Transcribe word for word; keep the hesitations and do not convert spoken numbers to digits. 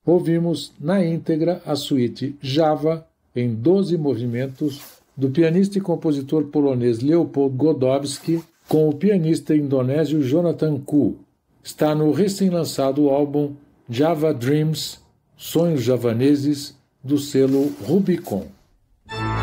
ouvimos na íntegra a suíte Java, em doze movimentos, do pianista e compositor polonês Leopold Godowski, com o pianista indonésio Jonathan Koo. Está no recém-lançado álbum Java Dreams, Sonhos Javaneses, do selo Rubicon.